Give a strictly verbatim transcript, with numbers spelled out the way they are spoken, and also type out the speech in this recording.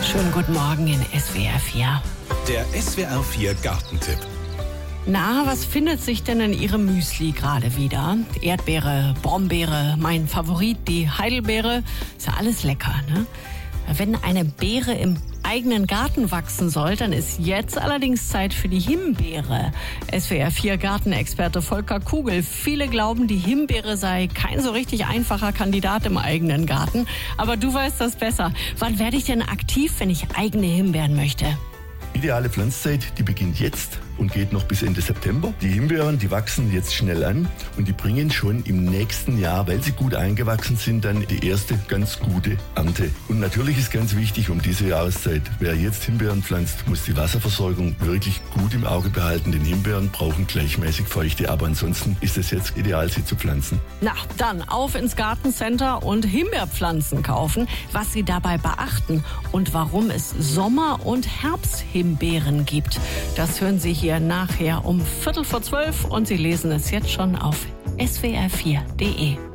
Schönen guten Morgen in S W R vier. Der S W R vier Gartentipp. Na, was findet sich denn in Ihrem Müsli gerade wieder? Erdbeere, Brombeere, mein Favorit, die Heidelbeere. Ist ja alles lecker, ne? Wenn eine Beere im eigenen Garten wachsen soll, dann ist jetzt allerdings Zeit für die Himbeere. S W R vier Gartenexperte Volker Kugel. Viele glauben, die Himbeere sei kein so richtig einfacher Kandidat im eigenen Garten. Aber du weißt das besser. Wann werde ich denn aktiv, wenn ich eigene Himbeeren möchte? Ideale Pflanzzeit, die beginnt jetzt und geht noch bis Ende September. Die Himbeeren, die wachsen jetzt schnell an und die bringen schon im nächsten Jahr, weil sie gut eingewachsen sind, dann die erste ganz gute Ernte. Und natürlich ist ganz wichtig um diese Jahreszeit, wer jetzt Himbeeren pflanzt, muss die Wasserversorgung wirklich gut im Auge behalten, denn Himbeeren brauchen gleichmäßig Feuchte, aber ansonsten ist es jetzt ideal, sie zu pflanzen. Na, dann auf ins Gartencenter und Himbeerpflanzen kaufen, was Sie dabei beachten und warum es Sommer- und Herbsthimbeeren gibt. Das hören Sie hier nachher um Viertel vor zwölf und Sie lesen es jetzt schon auf S W R vier punkt de.